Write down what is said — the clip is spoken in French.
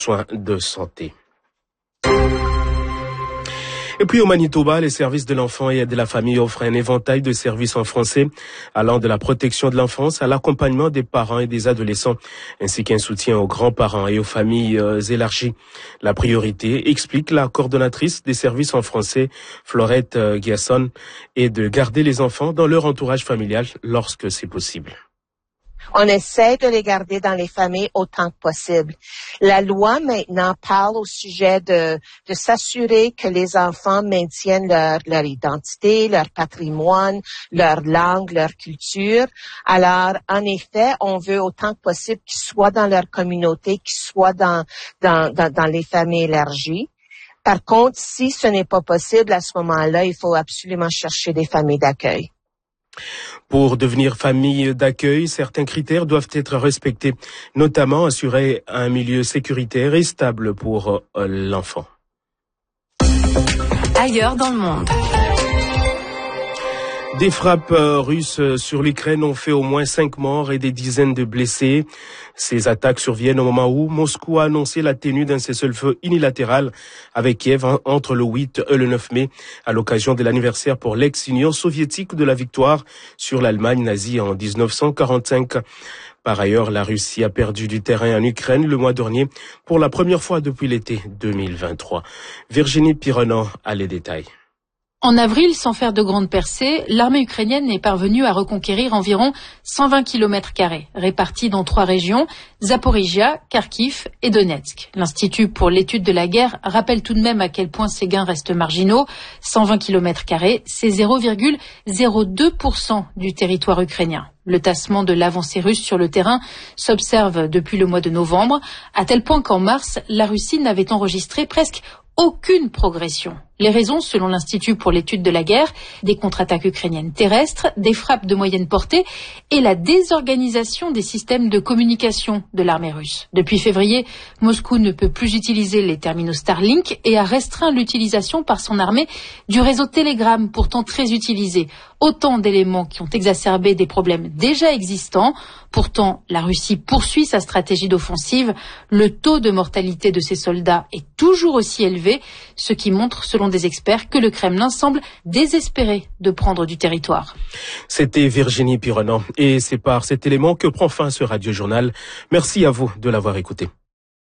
soins de santé. Et puis au Manitoba, les services de l'enfant et de la famille offrent un éventail de services en français, allant de la protection de l'enfance à l'accompagnement des parents et des adolescents, ainsi qu'un soutien aux grands-parents et aux familles élargies. La priorité, explique la coordonnatrice des services en français, Florette Guiasson, est de garder les enfants dans leur entourage familial lorsque c'est possible. On essaie de les garder dans les familles autant que possible. La loi maintenant parle au sujet de s'assurer que les enfants maintiennent leur identité, leur patrimoine, leur langue, leur culture. Alors, en effet, on veut autant que possible qu'ils soient dans leur communauté, qu'ils soient dans les familles élargies. Par contre, si ce n'est pas possible, à ce moment-là, il faut absolument chercher des familles d'accueil. Pour devenir famille d'accueil, certains critères doivent être respectés, notamment assurer un milieu sécuritaire et stable pour l'enfant. Ailleurs dans le monde. Des frappes russes sur l'Ukraine ont fait au moins 5 morts et des dizaines de blessés. Ces attaques surviennent au moment où Moscou a annoncé la tenue d'un cessez-le-feu unilatéral avec Kiev entre le 8 et le 9 mai, à l'occasion de l'anniversaire pour l'ex-Union soviétique de la victoire sur l'Allemagne nazie en 1945. Par ailleurs, la Russie a perdu du terrain en Ukraine le mois dernier pour la première fois depuis l'été 2023. Virginie Pironan a les détails. En avril, sans faire de grandes percées, l'armée ukrainienne est parvenue à reconquérir environ 120 km², répartis dans 3 régions, Zaporizhia, Kharkiv et Donetsk. L'Institut pour l'étude de la guerre rappelle tout de même à quel point ces gains restent marginaux. 120 km², c'est 0,02% du territoire ukrainien. Le tassement de l'avancée russe sur le terrain s'observe depuis le mois de novembre, à tel point qu'en mars, la Russie n'avait enregistré presque aucune progression. Les raisons, selon l'Institut pour l'étude de la guerre, des contre-attaques ukrainiennes terrestres, des frappes de moyenne portée et la désorganisation des systèmes de communication de l'armée russe. Depuis février, Moscou ne peut plus utiliser les terminaux Starlink et a restreint l'utilisation par son armée du réseau Telegram, pourtant très utilisé. Autant d'éléments qui ont exacerbé des problèmes déjà existants. Pourtant, la Russie poursuit sa stratégie d'offensive. Le taux de mortalité de ses soldats est toujours aussi élevé, ce qui montre, selon des experts, que le Kremlin semble désespéré de prendre du territoire. C'était Virginie Pironan et c'est par cet élément que prend fin ce radiojournal. Merci à vous de l'avoir écouté.